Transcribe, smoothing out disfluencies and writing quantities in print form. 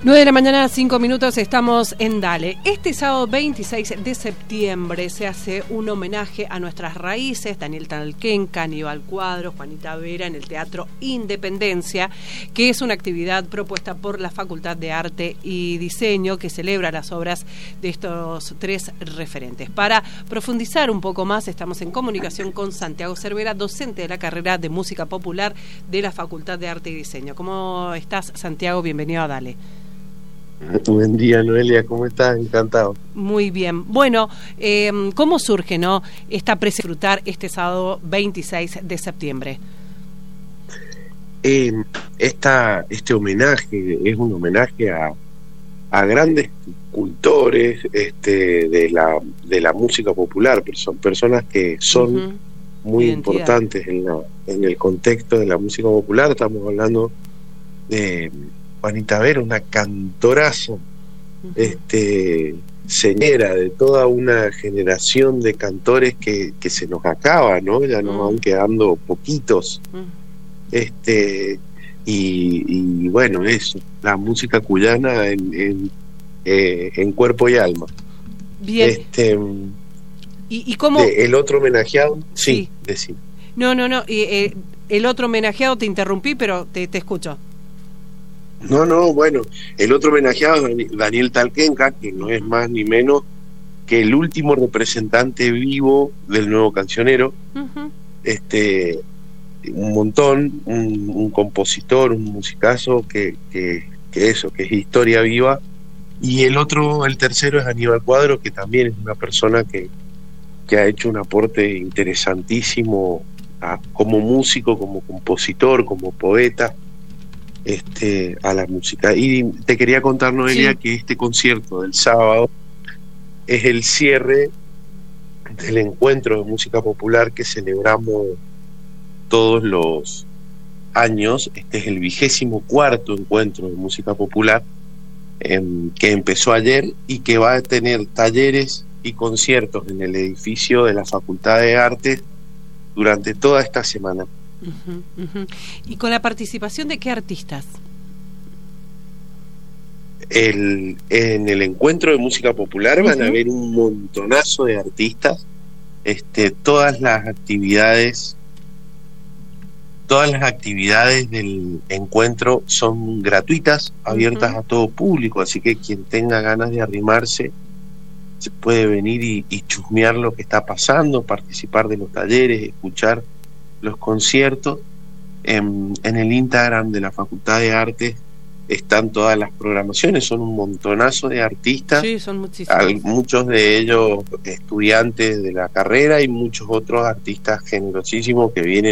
9 de la mañana, 5 minutos, estamos en Dale. Este sábado 26 de septiembre se hace un homenaje a nuestras raíces, Daniel Talquenca, Aníbal Cuadros, Juanita Vera, en el Teatro Independencia, que es una actividad propuesta por la Facultad de Arte y Diseño que celebra las obras de estos tres referentes. Para profundizar un poco más, estamos en comunicación con Santiago Cervera, docente de la carrera de Música Popular de la Facultad de Arte y Diseño. ¿Cómo estás, Santiago? Bienvenido a Dale. Buen día, Noelia, ¿cómo estás? Encantado. Muy bien. Bueno, ¿cómo surge, esta disfrutar este sábado 26 de septiembre? Este homenaje es un homenaje a grandes cultores de la música popular, son personas que son muy importantes en el contexto de la música popular. Estamos hablando de Juanita Vera, una cantoraza, señera de toda una generación de cantores que se nos acaba, ¿no? Ya nos van quedando poquitos. Y bueno, eso, la música cuyana en cuerpo y alma. Bien. ¿Y cómo? El otro homenajeado, sí. Decime. No. El otro homenajeado, te interrumpí, pero te escucho. No, bueno, el otro homenajeado es Daniel Talquenca, que no es más ni menos que el último representante vivo del nuevo cancionero. Un montón, un compositor, un musicazo que es historia viva. Y el tercero es Aníbal Cuadros, que también es una persona que ha hecho un aporte interesantísimo como músico, como compositor, como poeta, a la música. Y te quería contar, Noelia, que este concierto del sábado es el cierre del encuentro de música popular que celebramos todos los años. Este es el 24º encuentro de música popular, que empezó ayer y que va a tener talleres y conciertos en el edificio de la Facultad de Artes durante toda esta semana. ¿Y con la participación de qué artistas? En el encuentro de música popular van a haber un montonazo de artistas. Todas las actividades del encuentro son gratuitas, abiertas a todo público, así que quien tenga ganas de arrimarse se puede venir y chusmear lo que está pasando, participar de los talleres, escuchar los conciertos. En el Instagram de la Facultad de Artes están todas las programaciones, son un montonazo de artistas. Sí, son muchísimos. Muchos de ellos estudiantes de la carrera y muchos otros artistas generosísimos que vienen